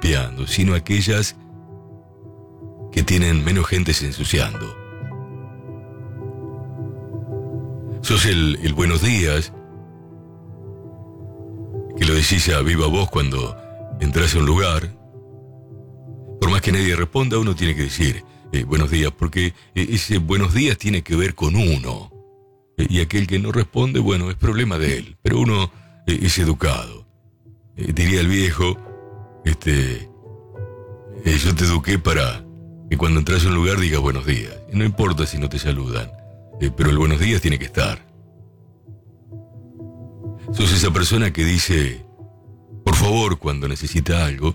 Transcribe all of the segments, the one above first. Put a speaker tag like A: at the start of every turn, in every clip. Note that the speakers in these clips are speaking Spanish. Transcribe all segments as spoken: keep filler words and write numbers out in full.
A: limpiando, sino aquellas que tienen menos gente ensuciando. Sos el, el buenos días, que lo decís a viva voz cuando entras a un lugar. Por más que nadie responda, uno tiene que decir eh, buenos días, porque eh, ese buenos días tiene que ver con uno. Eh, y aquel que no responde, bueno, es problema de él, pero uno eh, es educado. Eh, diría el viejo, este, eh, yo te eduqué para que cuando entras a un lugar digas buenos días. Y no importa si no te saludan, eh, pero el buenos días tiene que estar. Sos esa persona que dice por favor cuando necesita algo.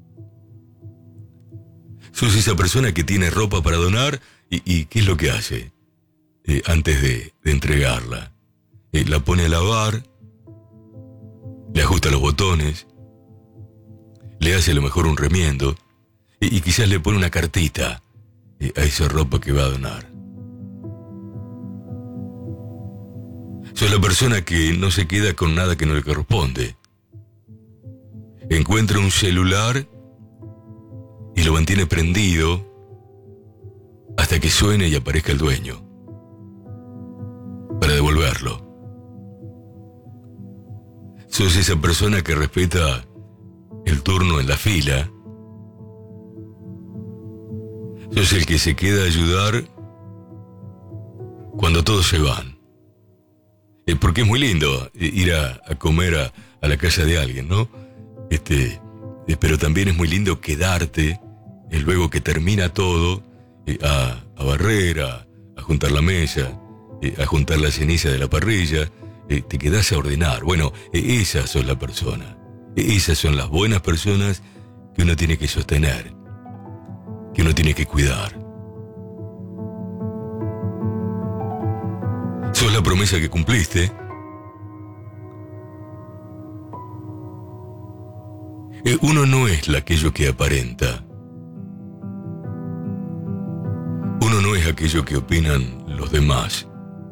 A: Sos esa persona que tiene ropa para donar y, y ¿qué es lo que hace? Eh, antes de, de entregarla. Eh, la pone a lavar, le ajusta los botones, le hace a lo mejor un remiendo y, y quizás le pone una cartita eh, a esa ropa que va a donar. Sos la persona que no se queda con nada que no le corresponde. Encuentra un celular y lo mantiene prendido hasta que suene y aparezca el dueño para devolverlo. Sos esa persona que respeta el turno en la fila. Sos el que se queda a ayudar cuando todos se van. Eh, porque es muy lindo ir a, a comer a, a la casa de alguien, ¿no? Este, eh, pero también es muy lindo quedarte eh, luego que termina todo eh, a, a barrer, a, a juntar la mesa, eh, a juntar la ceniza de la parrilla, eh, te quedás a ordenar. Bueno, eh, esas son las personas, eh, esas son las buenas personas que uno tiene que sostener, que uno tiene que cuidar. Sos la promesa que cumpliste. Eh, uno no es aquello que aparenta. Uno no es aquello que opinan los demás.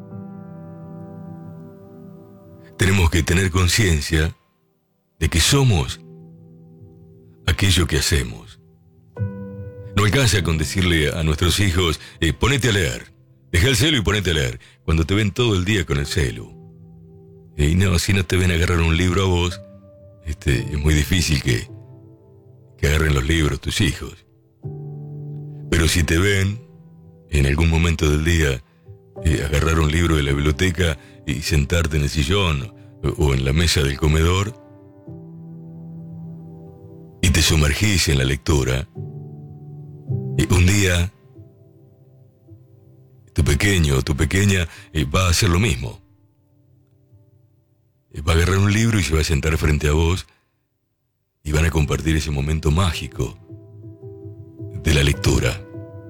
A: Tenemos que tener conciencia de que somos aquello que hacemos. No alcanza con decirle a nuestros hijos, eh, ponete a leer, deja el celu y ponete a leer, cuando te ven todo el día con el celu. Eh, y no, si no te ven agarrar un libro a vos, este, es muy difícil que, que agarren los libros tus hijos. Pero si te ven en algún momento del día eh, agarrar un libro de la biblioteca y sentarte en el sillón o, o en la mesa del comedor y te sumergís en la lectura, eh, un día tu pequeño o tu pequeña eh, va a hacer lo mismo. Va a agarrar un libro y se va a sentar frente a vos y van a compartir ese momento mágico de la lectura.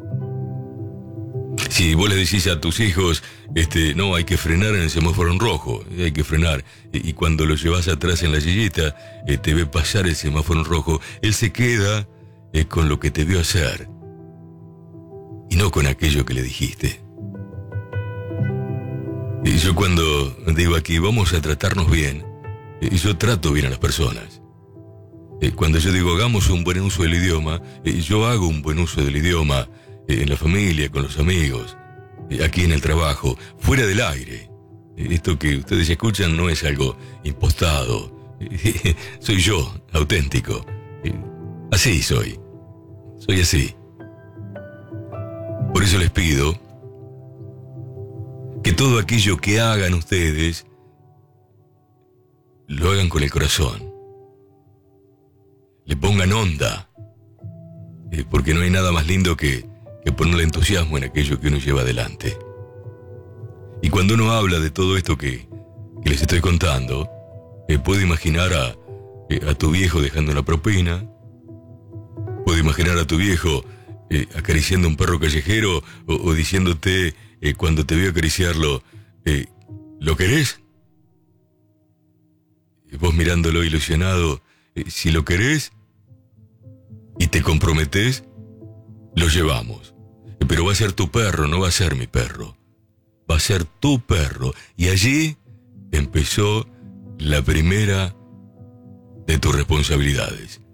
A: Si vos le decís a tus hijos, este, no, hay que frenar en el semáforo en rojo, hay que frenar, y cuando lo llevas atrás en la sillita, eh, te ve pasar el semáforo en rojo, él se queda eh, con lo que te vio hacer y no con aquello que le dijiste. Y yo cuando digo aquí, vamos a tratarnos bien, eh, yo trato bien a las personas. Eh, cuando yo digo, hagamos un buen uso del idioma, eh, yo hago un buen uso del idioma eh, en la familia, con los amigos, eh, aquí en el trabajo, fuera del aire. Eh, esto que ustedes escuchan no es algo impostado. Eh, soy yo, auténtico. Eh, así soy. Soy así. Por eso les pido que todo aquello que hagan ustedes lo hagan con el corazón. Le pongan onda, eh, porque no hay nada más lindo que, que ponerle entusiasmo en aquello que uno lleva adelante. Y cuando uno habla de todo esto que, que les estoy contando, eh, puedo imaginar a, eh, a tu viejo dejando una propina, puedo imaginar a tu viejo eh, acariciando a un perro callejero o, o diciéndote eh, cuando te veo acariciarlo, eh, ¿lo querés? Y vos mirándolo ilusionado, eh, si lo querés y te comprometés, lo llevamos. Pero va a ser tu perro, no va a ser mi perro. Va a ser tu perro. Y allí empezó la primera de tus responsabilidades.